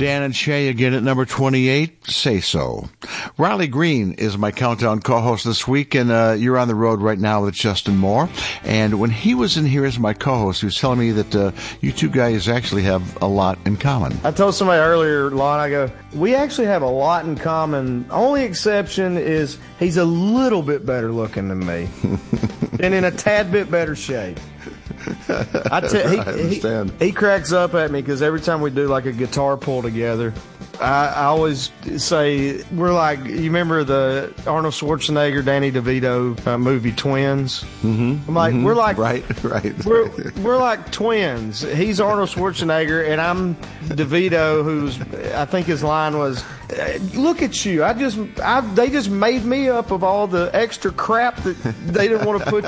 Dan and Shay again at number 28, Say So. Riley Green is my Countdown co-host this week, and you're on the road right now with Justin Moore. And when he was in here as my co-host, he was telling me that you two guys actually have a lot in common. I told somebody earlier, Lon, I go, we actually have a lot in common. Only exception is he's a little bit better looking than me and in a tad bit better shape. I understand. He cracks up at me because every time we do like a guitar pull together, I always say we're like, you remember the Arnold Schwarzenegger, Danny DeVito movie Twins? Mm-hmm. I'm like, we're like, right. We're like twins. He's Arnold Schwarzenegger, and I'm DeVito, who's, I think his line was, "Look at you! They just made me up of all the extra crap that they didn't want to put."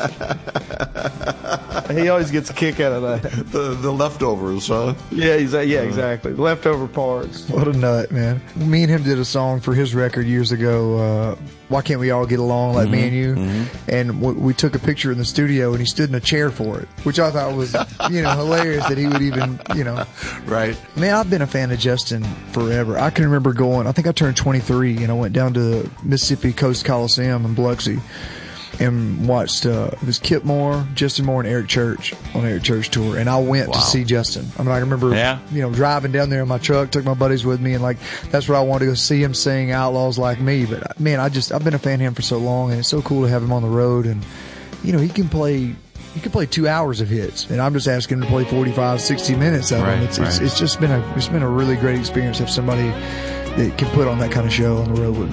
He always gets a kick out of that. The leftovers, huh? Yeah, exactly. Leftover parts. What a nut, man. Me and him did a song for his record years ago, Why Can't We All Get Along Like Me and You? Mm-hmm. And we took a picture in the studio, and he stood in a chair for it, which I thought was, hilarious that he would even, Right. Man, I've been a fan of Justin forever. I can remember going, I think I turned 23, and I went down to Mississippi Coast Coliseum in Biloxi and watched it was Kip Moore, Justin Moore, and Eric Church on Eric Church tour, and I went to see Justin. I mean, I remember driving down there in my truck, took my buddies with me, and that's what I wanted to go see him sing Outlaws Like Me. But man, I've been a fan of him for so long, and it's so cool to have him on the road. And he can play 2 hours of hits, and I'm just asking him to play 45, 60 minutes of them. It's just been a really great experience to have somebody that can put on that kind of show on the road with me.